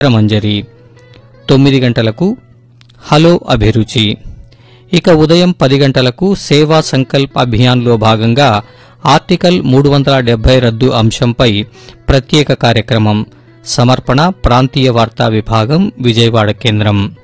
మంజరి. 9 గంటలకు హలో అభిరుచి. ఇక ఉదయం 10 గంటలకు సేవా సంకల్ప్ అభియాన్లో భాగంగా ఆర్టికల్ 370 రద్దు అంశంపై ప్రత్యేక కార్యక్రమం. సమర్పణ ప్రాంతీయ వార్తా విభాగం, విజయవాడ కేంద్రం.